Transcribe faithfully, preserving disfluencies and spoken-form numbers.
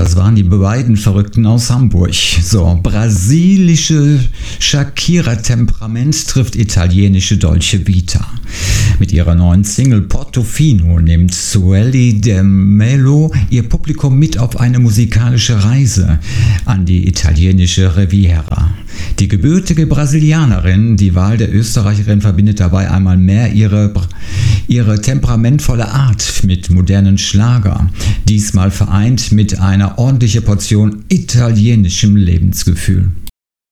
das waren die beiden Verrückten aus Hamburg. So, brasilische Shakira-Temperament trifft italienische Dolce Vita. Mit ihrer neuen Single Portofino nimmt Sueli de Melo ihr Publikum mit auf eine musikalische Reise an die italienische Riviera. Die gebürtige Brasilianerin, die Wahl der Österreicherin, verbindet dabei einmal mehr ihre, ihre temperamentvolle Art mit modernen Schlager, diesmal vereint mit einer ordentlichen Portion italienischem Lebensgefühl.